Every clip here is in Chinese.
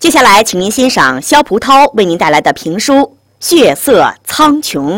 接下来，请您欣赏肖蒲涛为您带来的评书《血色苍穹》。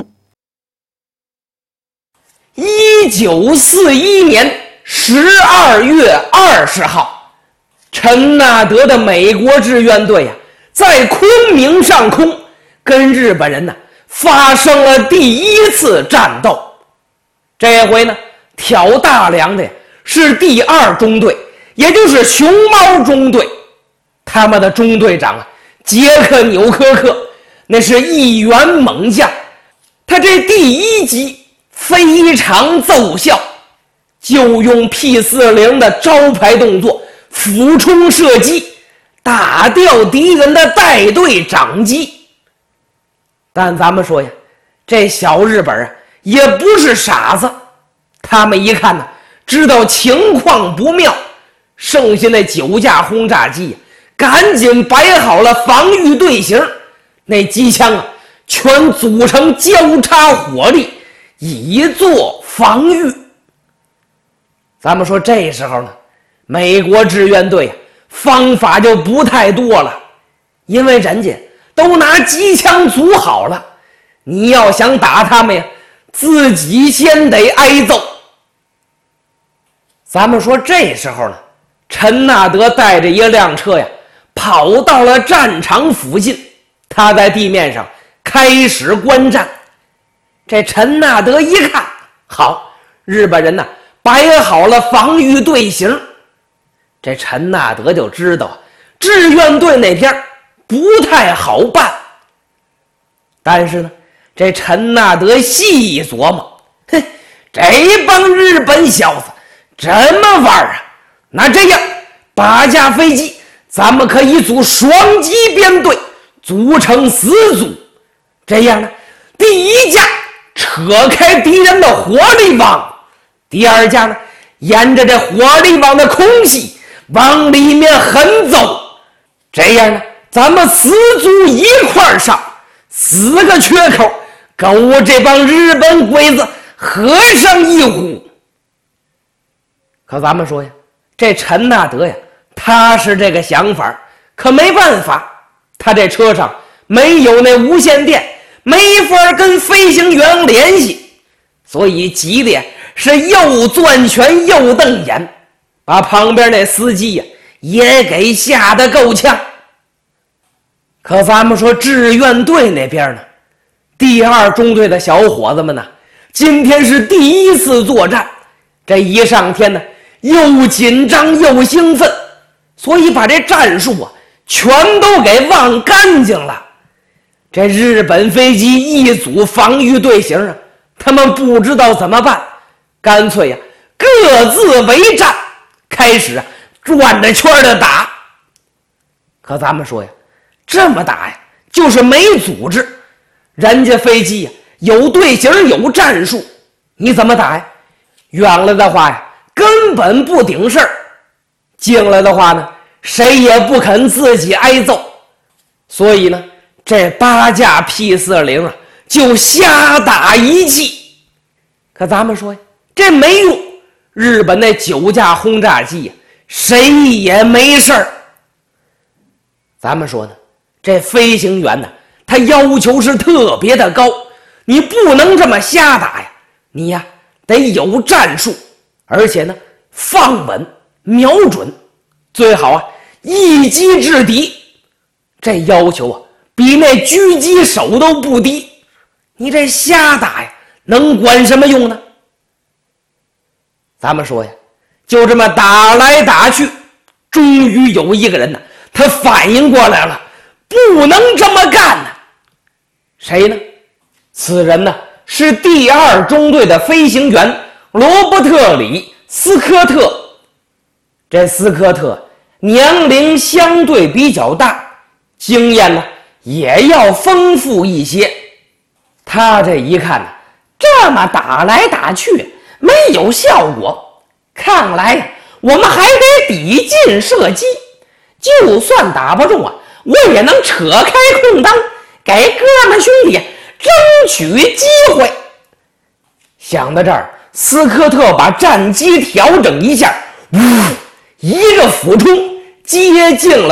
1941年12月20号，陈纳德的美国志愿队在昆明上空跟日本人发生了第一次战斗。这回挑大梁的是第2中队，也就是熊猫中队。他们的中队长杰克纽科克那是一员猛将，他这第1击非常奏效，就用 P40 的招牌动作俯冲射击，打掉敌人的带队长机。但咱们说这小日本也不是傻子，他们一看知道情况不妙，剩下那9架轰炸机赶紧摆好了防御队形，那机枪全组成交叉火力，以作防御。咱们说这时候美国志愿队方法就不太多了，因为人家都拿机枪组好了，你要想打他们自己先得挨揍。咱们说这时候陈纳德带着一辆车跑到了战场附近，他在地面上开始观战。这陈纳德一看，好，日本人摆好了防御队形。这陈纳德就知道志愿队那边不太好办。但是这陈纳德细一琢磨，这帮日本小子怎么玩那这样8架飞机咱们可以组双机编队，组成4组。这样第1架扯开敌人的火力网，第2架沿着这火力网的空隙往里面横走。这样咱们4组一块上，4个缺口够这帮日本鬼子喝上一壶。可咱们说这陈纳德他是这个想法，可没办法，他这车上没有那无线电，没法跟飞行员联系，所以急的是又攥拳又瞪眼，把旁边那司机也给吓得够呛。可咱们说志愿队那边第2中队的小伙子们今天是第1次作战，这一上天又紧张又兴奋，所以把这战术全都给忘干净了。这日本飞机一组防御队形他们不知道怎么办，干脆各自为战，开始转着圈的打。可咱们说这么打就是没组织，人家飞机有队形有战术，你怎么打远了的话根本不顶事儿，近了的话谁也不肯自己挨揍。所以这8架 P40 就瞎打一气。可咱们说这没用，日本那9架轰炸机谁也没事儿。咱们说这飞行员他要求是特别的高，你不能这么瞎打你得有战术，而且放稳瞄准，最好一击制敌。这要求比那狙击手都不低，你这瞎打能管什么用呢？咱们说就这么打来打去，终于有一个人他反应过来了，不能这么干谁呢？此人是第2中队的飞行员罗伯特·李·斯科特。这斯科特年龄相对比较大，经验也要丰富一些。他这一看这么打来打去没有效果，看来我们还得抵近射击，就算打不中我也能扯开空当，给哥们兄弟争取机会。想到这儿，斯科特把战机调整一下，一个俯冲接近了